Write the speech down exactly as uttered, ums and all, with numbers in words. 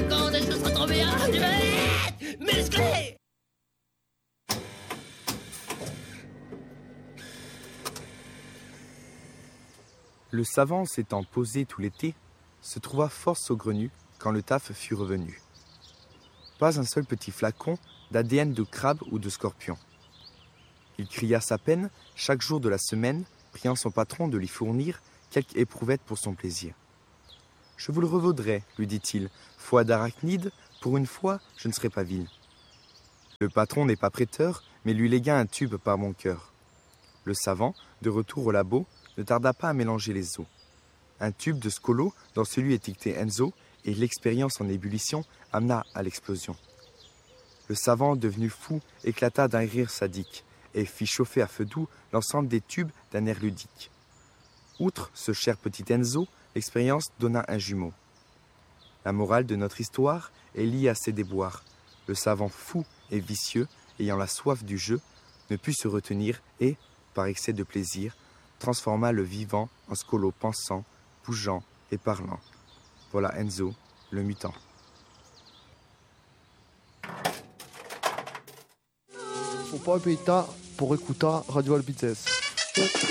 quand est-ce que ce sera trop bien? Je vais être musclé. Le savant s'étant posé tout l'été, se trouva fort saugrenu quand le taf fut revenu. Pas un seul petit flacon d'A D N de crabe ou de scorpion. Il cria sa peine chaque jour de la semaine, priant son patron de lui fournir quelque éprouvette pour son plaisir. « Je vous le revaudrai, lui dit-il, foi d'arachnide, pour une fois, je ne serai pas vil. » Le patron n'est pas prêteur, mais lui légua un tube par mon cœur. Le savant, de retour au labo, ne tarda pas à mélanger les eaux. Un tube de scolo dans celui étiqueté Enzo et l'expérience en ébullition amena à l'explosion. Le savant, devenu fou, éclata d'un rire sadique et fit chauffer à feu doux l'ensemble des tubes d'un air ludique. Outre ce cher petit Enzo, l'expérience donna un jumeau. La morale de notre histoire est liée à ces déboires. Le savant fou et vicieux, ayant la soif du jeu, ne put se retenir et, par excès de plaisir, transforma le vivant en scolo pensant, bougeant et parlant. Voilà Enzo, le mutant. Faut pas payer pour écouter Radio Albites.